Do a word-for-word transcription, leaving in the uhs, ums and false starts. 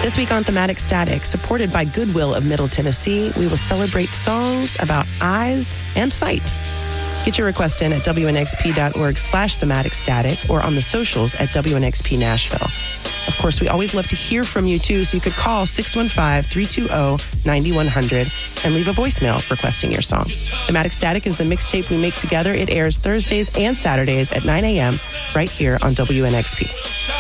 This week on Thematic Static, supported by Goodwill of Middle Tennessee, we will celebrate songs about eyes and sight. Get your request in at W N X P dot org slash thematic static or on the socials at W N X P Nashville. Of course, we always love to hear from you, too, so you could call six one five, three two zero, nine one zero zero and leave a voicemail requesting your song. Thematic Static is the mixtape we make together. It airs Thursdays and Saturdays at nine a.m. right here on W N X P.